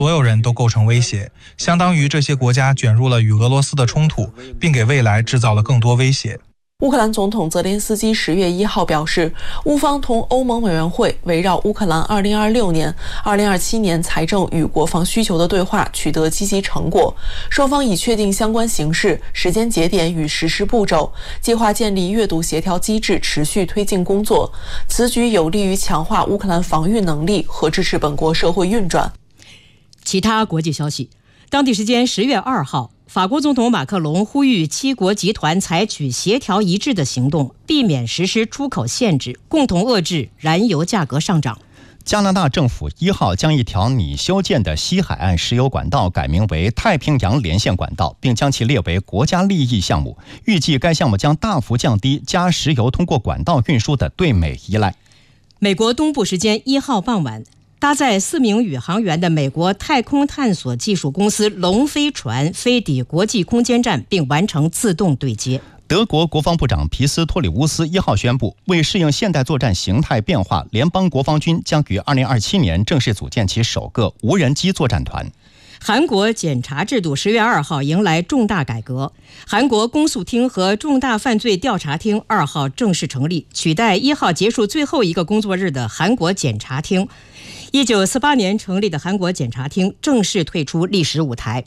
所有人都构成威胁，相当于这些国家卷入了与俄罗斯的冲突，并给未来制造了更多威胁。 乌克兰总统泽连斯基10月1号表示，乌方同欧盟委员会围绕乌克兰2026年、2027年财政与国防需求的对话取得积极成果，双方已确定相关形势、时间节点与实施步骤，计划建立阅读协调机制，持续推进工作。此举有利于强化乌克兰防御能力和支持本国社会运转。 其他国际消息，当地时间10月2号，法国总统马克龙呼吁7国集团采取协调一致的行动，避免实施出口限制，共同遏制燃油价格上涨。 加拿大政府1号将一条拟修建的西海岸石油管道改名为太平洋连线管道，并将其列为国家利益项目。预计该项目将大幅降低加石油通过管道运输的对美依赖。 美国东部时间1号傍晚，搭载4名宇航员的美国太空探索技术公司龙飞船飞抵国际空间站，并完成自动对接。 德国国防部长皮斯托里乌斯1号宣布，为适应现代作战形态变化，联邦国防军将于2027年正式组建其首个无人机作战团。 韩国检察制度10月2号迎来重大改革，韩国公诉厅和重大犯罪调查厅2号正式成立，取代1号结束最后一个工作日的韩国检察厅。1948年成立的韩国检察厅正式退出历史舞台。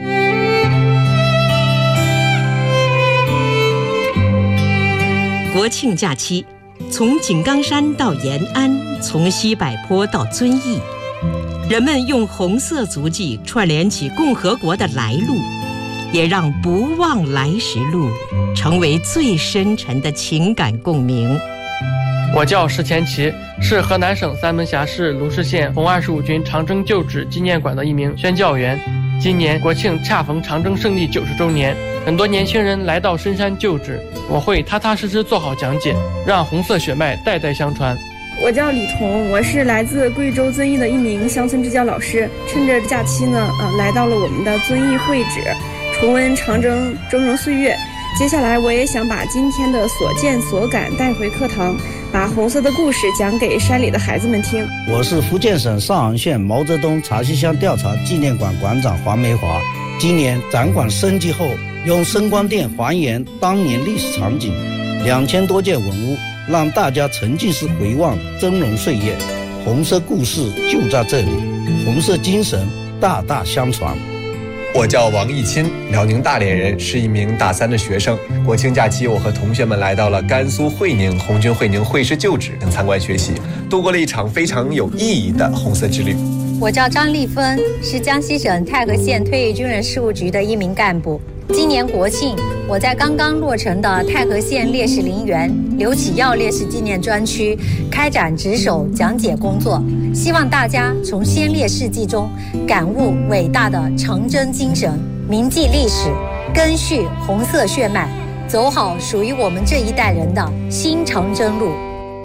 国庆假期，从井冈山到延安，从西柏坡到遵义，人们用红色足迹串联起共和国的来路，也让不忘来时路成为最深沉的情感共鸣。 我叫石前奇，是河南省三门峡市鲁市县红25军长征旧址纪念馆的一名宣教员。今年国庆恰逢长征胜利90周年，很多年轻人来到深山旧址，我会踏踏实实做好讲解，让红色血脉代代相传。 我叫李彤，我是来自贵州遵义的一名乡村支教老师。趁着假期呢，来到了我们的遵义会址，重温长征峥嵘岁月。接下来我也想把今天的所见所感带回课堂，把红色的故事讲给山里的孩子们听。 我是福建省上杭县毛泽东茶溪乡调查纪念馆馆长黄梅华。今年展馆升级后，用声光电还原当年历史场景，2000多件文物，让大家沉浸式回望峥嵘岁月。红色故事就在这里，红色精神大大相传。 我叫王义钦，辽宁大连人，是一名大3的学生。国庆假期，我和同学们来到了甘肃会宁红军会宁会师旧址参观学习，度过了一场非常有意义的红色之旅。 我叫张丽芬，是江西省太和县退役军人事务局的一名干部。今年国庆，我在刚刚落成的太和县烈士陵园刘启耀烈士纪念专区开展值守讲解工作，希望大家从先烈事迹中感悟伟大的长征精神，铭记历史，根续红色血脉，走好属于我们这一代人的新长征路。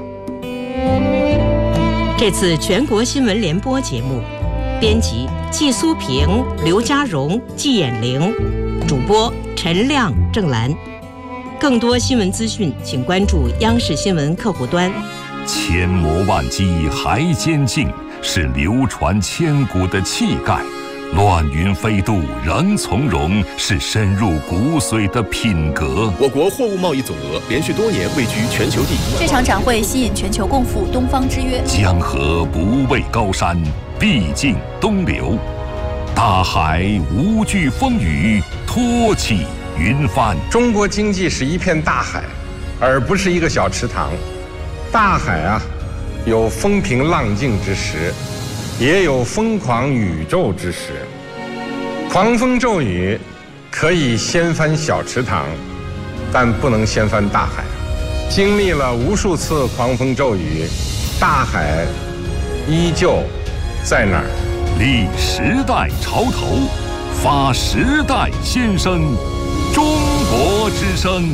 这次全国新闻联播节目，编辑季苏平、刘家荣、季衍玲，主播陈亮、郑兰。更多新闻资讯，请关注央视新闻客户端。 千磨万击还坚劲，是流传千古的气概；乱云飞渡仍从容，是深入骨髓的品格。 我国货物贸易总额连续多年位居全球第一。 这场展会吸引全球共赴东方之约。 江河不畏高山，必尽东流；大海无惧风雨，托起云帆。 中国经济是一片大海，而不是一个小池塘。大海啊，有风平浪静之时，也有疯狂宇宙之时。狂风骤雨可以掀翻小池塘，但不能掀翻大海。经历了无数次狂风骤雨，大海依旧在那儿。 立时代潮头，发时代先声，中国之声。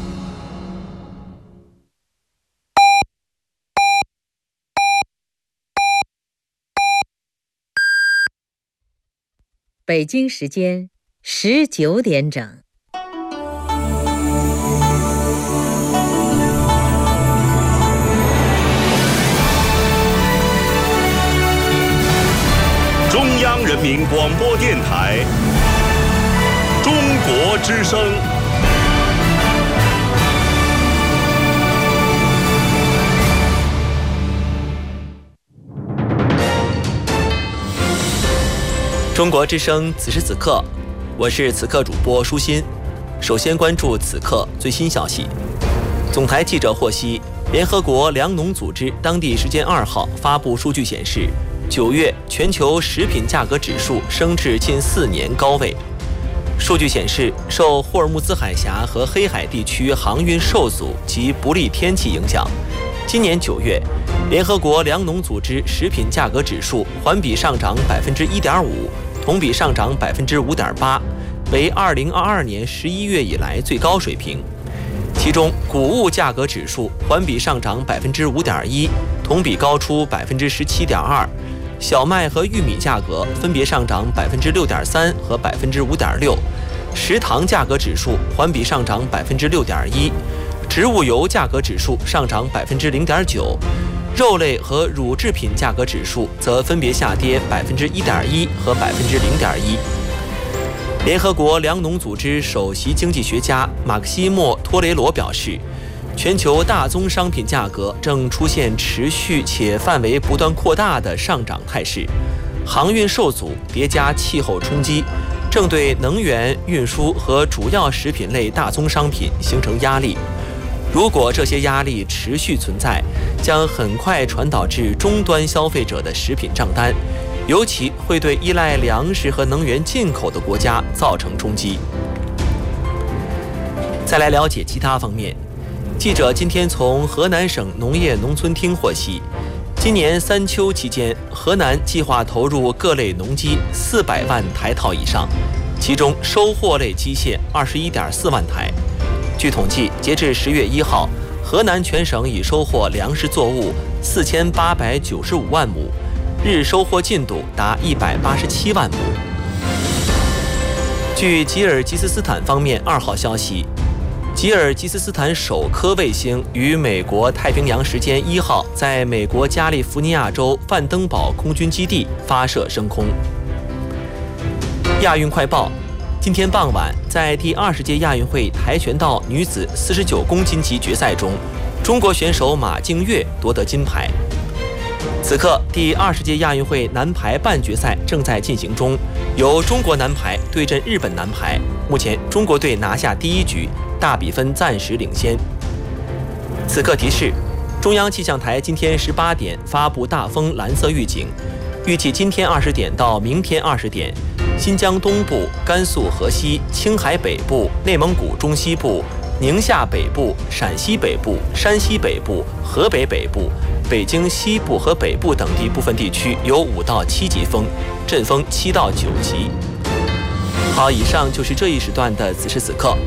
北京时间19点整。 中央人民广播电台中国之声。 中国之声，此时此刻，我是此刻主播舒心。首先关注此刻最新消息。总台记者获悉，联合国粮农组织当地时间2号发布数据显示，9月全球食品价格指数升至近4年高位。数据显示，受霍尔木兹海峡和黑海地区航运受阻及不利天气影响，今年9月，联合国粮农组织食品价格指数环比上涨1.5%，同比上涨5.8%，为2022年11月以来最高水平。其中，谷物价格指数环比上涨5.1%，同比高出17.2%。小麦和玉米价格分别上涨6.3%和5.6%。食糖价格指数环比上涨6.1%。植物油价格指数上涨0.9%，肉类和乳制品价格指数则分别下跌1.1%和0.1%。联合国粮农组织首席经济学家马克西莫·托雷罗表示，全球大宗商品价格正出现持续且范围不断扩大的上涨态势，航运受阻叠加气候冲击，正对能源、运输和主要食品类大宗商品形成压力。如果这些压力持续存在，将很快传导至终端消费者的食品账单，尤其会对依赖粮食和能源进口的国家造成冲击。再来了解其他方面，记者今天从河南省农业农村厅获悉，今年3秋期间，河南计划投入各类农机400万台套以上，其中收获类机械21.4万台。据统计，截至10月1号，河南全省已收获粮食作物4895万亩，日收获进度达187万亩。据吉尔吉斯斯坦方面2号消息，吉尔吉斯斯坦首颗卫星于美国太平洋时间1号在美国加利福尼亚州范登堡空军基地发射升空。亚运快报。今天傍晚，在第20届亚运会跆拳道女子49公斤级决赛中，中国选手马静月夺得金牌。此刻，第20届亚运会男排半决赛正在进行中，由中国男排对阵日本男排。目前，中国队拿下第1局，大比分暂时领先。此刻提示：中央气象台今天18点发布大风蓝色预警，预计今天20点到明天20点。新疆东部、甘肃河西、青海北部、内蒙古中西部、宁夏北部、陕西北部、山西北部、河北北部、北京西部和北部等地部分地区有5到7级风，阵风7到9级。好，以上就是这一时段的此时此刻。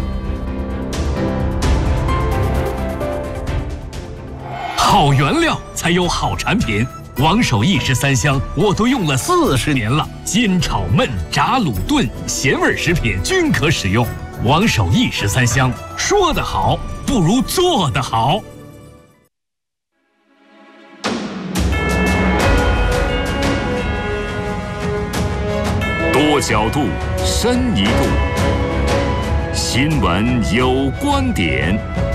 好原料才有好产品。王守义13香我都用了40年了，煎炒焖炸卤炖咸味食品均可使用。王守义13香，说得好不如做得好。 多角度，深一度，新闻有观点。